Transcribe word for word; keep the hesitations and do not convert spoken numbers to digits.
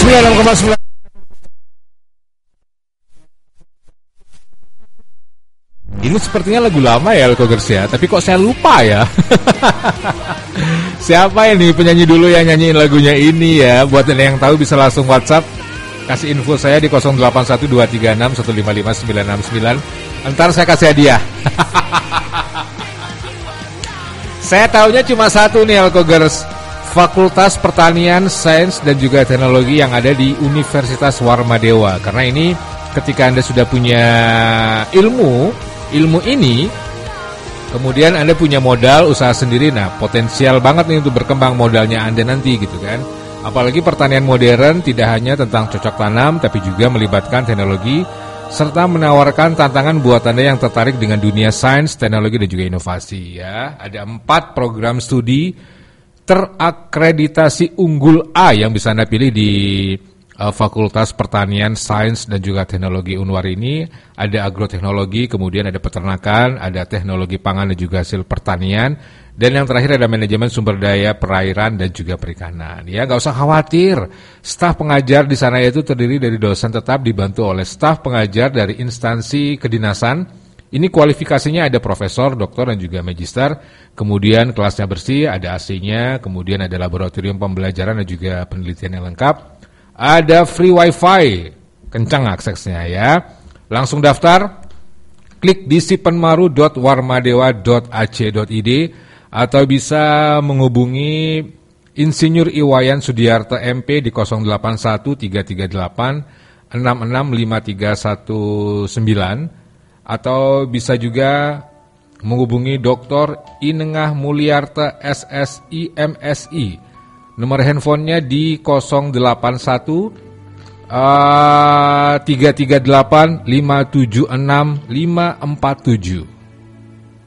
sembilan puluh enam koma sembilan. Ini sepertinya lagu lama ya Alkogers ya, tapi kok saya lupa ya. Siapa ini penyanyi dulu yang nyanyiin lagunya ini ya? Buat yang tahu bisa langsung WhatsApp, kasih info saya di nol delapan satu dua tiga enam satu lima lima sembilan enam sembilan. Ntar saya kasih hadiah. Saya taunya cuma satu nih Alkogers, Fakultas Pertanian, Sains dan juga Teknologi yang ada di Universitas Warmadewa. Karena ini ketika Anda sudah punya ilmu Ilmu ini, kemudian Anda punya modal usaha sendiri. Nah, potensial banget nih untuk berkembang modalnya Anda nanti gitu kan. Apalagi pertanian modern tidak hanya tentang cocok tanam, tapi juga melibatkan teknologi serta menawarkan tantangan buat Anda yang tertarik dengan dunia sains, teknologi dan juga inovasi ya. Ada empat program studi terakreditasi unggul A yang bisa Anda pilih di Fakultas Pertanian, Sains dan juga Teknologi Unwar ini. Ada agroteknologi, kemudian ada peternakan, ada teknologi pangan dan juga hasil pertanian, dan yang terakhir ada manajemen sumber daya perairan dan juga perikanan. Ya, nggak usah khawatir. Staf pengajar di sana itu terdiri dari dosen tetap dibantu oleh staf pengajar dari instansi kedinasan. Ini kualifikasinya ada profesor, doktor dan juga magister. Kemudian kelasnya bersih, ada A C-nya, kemudian ada laboratorium pembelajaran dan juga penelitian yang lengkap. Ada free wifi, kencang aksesnya ya. Langsung daftar, klik di sipenmaru dot warmadewa dot a c dot i d atau bisa menghubungi Insinyur Iwayan Sudiarto M P di nol delapan satu tiga tiga delapan enam enam lima tiga satu sembilan atau bisa juga menghubungi Doktor Inengah Mulyarta S S I M S I. Nomor handphonenya di nol delapan satu tiga tiga delapan lima tujuh enam lima empat tujuh.